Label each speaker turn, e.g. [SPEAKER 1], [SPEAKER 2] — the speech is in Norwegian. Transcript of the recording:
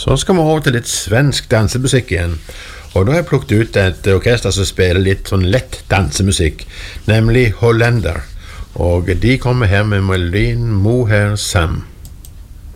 [SPEAKER 1] Så skal vi over til litt svensk dansemusikk igjen. Og da har jeg plukket ut et orkester som spiller litt sånn lett dansemusikk, nemlig Hollander. Og de kommer her med melodien Moher Sam.